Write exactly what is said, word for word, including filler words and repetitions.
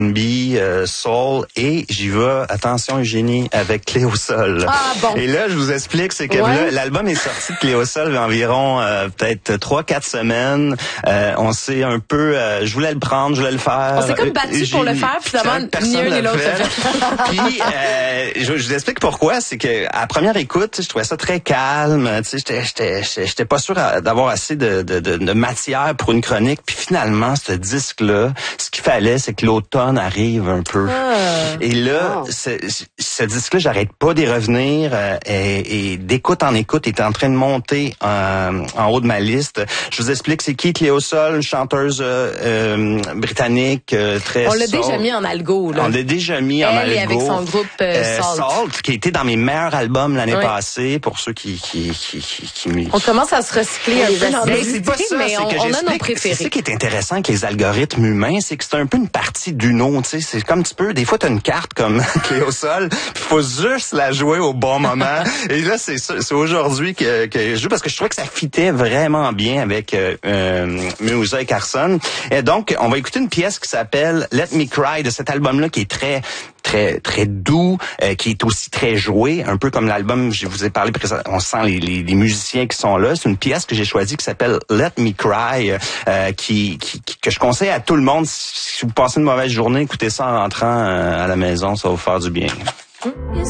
B, euh, soul, et j'y vais, attention Eugénie, avec Cléo Sol. Ah bon. Et là, je vous explique, c'est que Ouais. là, l'album est sorti de Cléo Sol il y a environ euh, peut-être trois quatre semaines. Euh, on s'est un peu, euh, je voulais le prendre, je voulais le faire. On s'est comme battu pour le faire, puis finalement, ni un ni l'autre. Puis, euh, je, je vous explique pourquoi, c'est que à première écoute, je trouvais ça très calme, tu sais, j'étais, j'étais, j'étais, j'étais pas sûr d'avoir assez de, de, de, de matière pour une chronique. Puis finalement, ce disque-là, ce qu'il fallait, c'est que l'automne arrive un peu. Ah. Et là, Oh. ce, ce disque-là, j'arrête pas d'y revenir euh, et, et d'écoute en écoute, il est en train de monter euh, en haut de ma liste. Je vous explique, c'est qui Cléo Sol, une chanteuse euh, euh, britannique euh, très On l'a soul. déjà mis en algo, là. On l'a déjà mis en algo. Elle et avec son groupe euh, Euh, Salt. Salt, qui a été dans mes meilleurs albums l'année Oui. passée, pour ceux qui qui qui qui, qui me... On commence à se recycler un peu dans nos Mais c'est idées, pas ça, mais c'est on, que on a nos j'explique- préférés. C'est ça qui est intéressant avec les algorithmes humains, c'est que c'est un peu une partie d'une autre, tu sais, c'est comme tu peux, des fois t'as une carte comme Cléo Sol, puis faut juste la jouer au bon moment. Et là, c'est ça- c'est aujourd'hui que, que je joue parce que je trouvais que ça fitait vraiment bien avec euh, euh, Musa et Carson. Et donc, on va écouter une pièce qui s'appelle Let Me Cry de cet album-là qui est très très très doux, euh, qui est aussi très joué, un peu comme l'album, je vous ai parlé précédemment, on sent les, les, les musiciens qui sont là. C'est une pièce que j'ai choisie qui s'appelle Let Me Cry, euh, qui, qui, qui que je conseille à tout le monde. Si vous passez une mauvaise journée, écoutez ça en rentrant euh, à la maison, ça va vous faire du bien.